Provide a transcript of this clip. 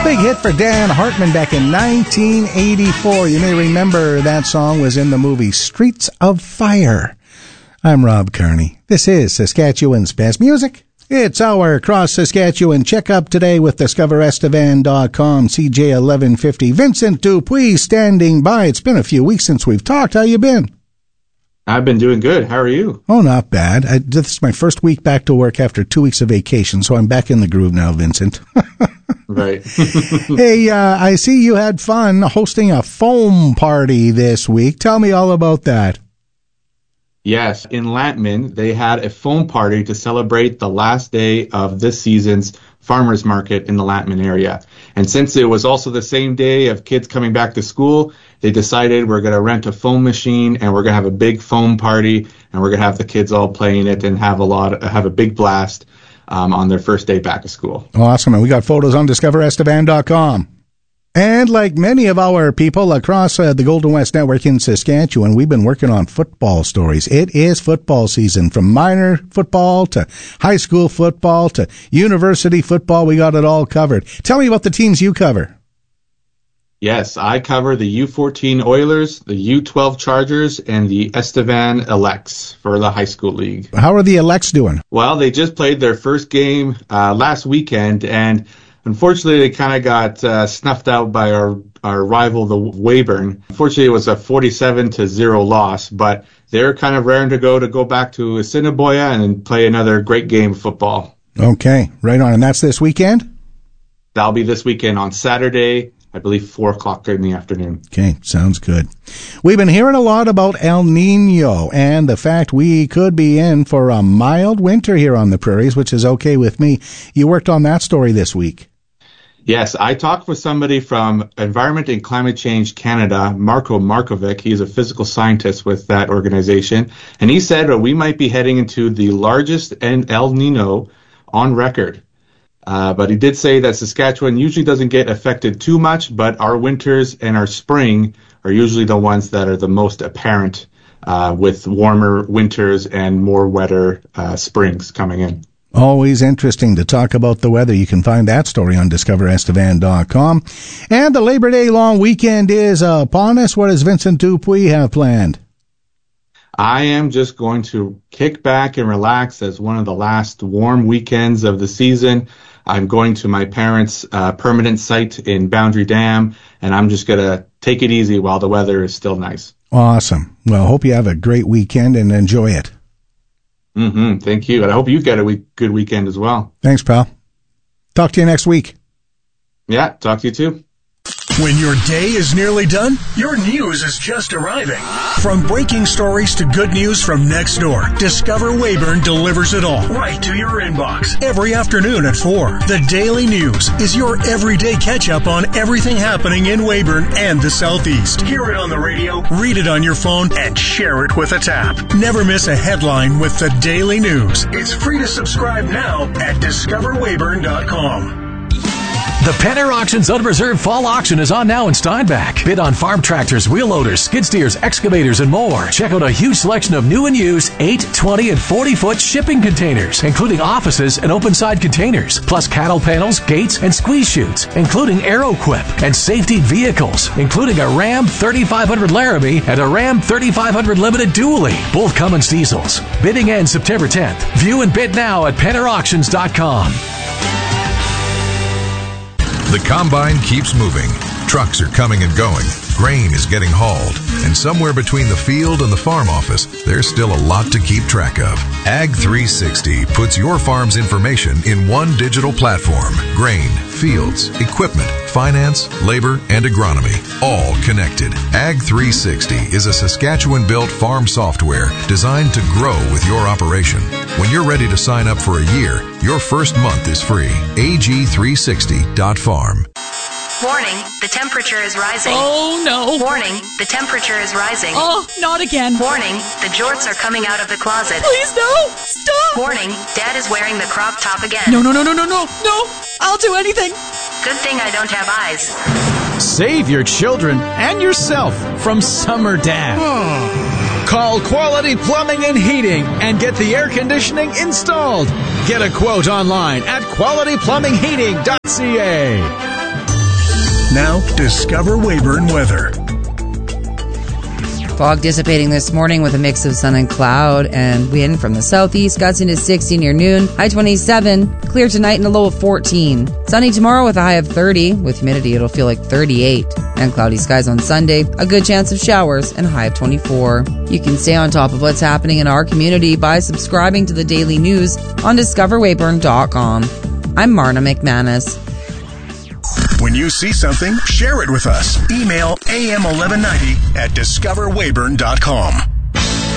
Big hit for Dan Hartman back in 1984. You may remember that song was in the movie Streets of Fire. I'm Rob Kearney. This is Saskatchewan's best music. It's our Cross Saskatchewan checkup today with DiscoverEstevan.com, CJ 1150. Vincent Dupuis standing by. It's been a few weeks since we've talked. How you been? I've been doing good. How are you? Oh, not bad. This is my first week back to work after 2 weeks of vacation, so I'm back in the groove now, Vincent. Right. Hey, I see you had fun hosting a foam party this week. Tell me all about that. Yes, in Lantman, they had a foam party to celebrate the last day of this season's farmers market in the Lantman area. And since it was also the same day of kids coming back to school, they decided we're going to rent a foam machine and we're going to have a big foam party and we're going to have the kids all playing it and have a big blast on their first day back to school. Awesome. And we got photos on DiscoverEstevan.com. And like many of our people across the Golden West Network in Saskatchewan, we've been working on football stories. It is football season, from minor football to high school football to university football. We got it all covered. Tell me about the teams you cover. Yes, I cover the U14 Oilers, the U12 Chargers, and the Estevan Elects for the high school league. How are the Elects doing? Well, they just played their first game last weekend, and unfortunately, they kind of got snuffed out by our rival, the Weyburn. Unfortunately, it was a 47-0 loss, but they're kind of raring to go back to Assiniboia and play another great game of football. Okay, right on. And that's this weekend? That'll be this weekend on Saturday, I believe 4 o'clock in the afternoon. Okay, sounds good. We've been hearing a lot about El Nino and the fact we could be in for a mild winter here on the prairies, which is okay with me. You worked on that story this week. Yes, I talked with somebody from Environment and Climate Change Canada, Marko Markovic. He's a physical scientist with that organization. And he said we might be heading into the largest El Nino on record. But he did say that Saskatchewan usually doesn't get affected too much, but our winters and our spring are usually the ones that are the most apparent with warmer winters and more wetter springs coming in. Always interesting to talk about the weather. You can find that story on DiscoverEstevan.com. And the Labor Day long weekend is upon us. What does Vincent Dupuis have planned? I am just going to kick back and relax as one of the last warm weekends of the season. I'm going to my parents' permanent site in Boundary Dam, and I'm just going to take it easy while the weather is still nice. Awesome. Well, hope you have a great weekend and enjoy it. Thank you. And I hope you get a good weekend as well. Thanks, pal. Talk to you next week. Yeah, talk to you too. When your day is nearly done, your news is just arriving. From breaking stories to good news from next door, Discover Weyburn delivers it all right to your inbox every afternoon at 4. The Daily News is your everyday catch-up on everything happening in Weyburn and the Southeast. Hear it on the radio, read it on your phone, and share it with a tap. Never miss a headline with the Daily News. It's free to subscribe now at discoverweyburn.com. The Penner Auctions Unreserved Fall Auction is on now in Steinbach. Bid on farm tractors, wheel loaders, skid steers, excavators, and more. Check out a huge selection of new and used 8, 20, and 40-foot shipping containers, including offices and open-side containers, plus cattle panels, gates, and squeeze chutes, including AeroQuip, and safety vehicles, including a Ram 3500 Laramie and a Ram 3500 Limited Dually, both Cummins diesels. Bidding ends September 10th. View and bid now at PennerAuctions.com. The combine keeps moving. Trucks are coming and going. Grain is getting hauled. And somewhere between the field and the farm office, there's still a lot to keep track of. Ag 360 puts your farm's information in one digital platform. Grain, fields, equipment, finance, labor, and agronomy, all connected. Ag 360 is a Saskatchewan-built farm software designed to grow with your operation. When you're ready to sign up for a year, your first month is free. ag360.farm. Warning, the temperature is rising. Oh, no. Warning, the temperature is rising. Oh, not again. Warning, the jorts are coming out of the closet. Please, no. Stop. Warning, Dad is wearing the crop top again. No. I'll do anything. Good thing I don't have eyes. Save your children and yourself from summer dad. Call Quality Plumbing and Heating and get the air conditioning installed. Get a quote online at qualityplumbingheating.ca. Now, Discover Weyburn weather. Fog dissipating this morning with a mix of sun and cloud, and wind from the southeast gusts into 60 near noon. High 27. Clear tonight and a low of 14. Sunny tomorrow with a high of 30. With humidity, it'll feel like 38. And cloudy skies on Sunday. A good chance of showers and a high of 24. You can stay on top of what's happening in our community by subscribing to the daily news on discoverweyburn.com. I'm Marna McManus. When you see something, share it with us. Email am1190 at discoverweyburn.com.